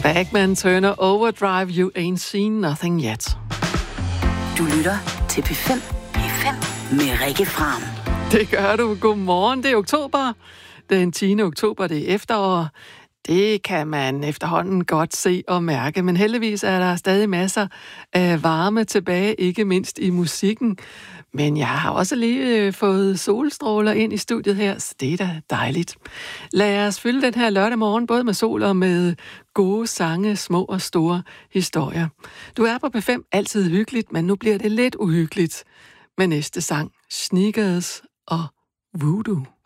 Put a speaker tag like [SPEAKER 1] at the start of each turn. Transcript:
[SPEAKER 1] Bagman Turner Overdrive, You Ain't Seen Nothing Yet.
[SPEAKER 2] Du lytter til P5. P5 med Rikke Fram.
[SPEAKER 1] Det gør du. Godmorgen, det er oktober. Den 10. oktober, det er efterår. Det kan man efterhånden godt se og mærke, men heldigvis er der stadig masser af varme tilbage, ikke mindst i musikken. Men jeg har også lige fået solstråler ind i studiet her, så det er da dejligt. Lad os fylde den her lørdag morgen, både med sol og med gode sange, små og store historier. Du er på P5, altid hyggeligt, men nu bliver det lidt uhyggeligt med næste sang, Sneakers og Voodoo.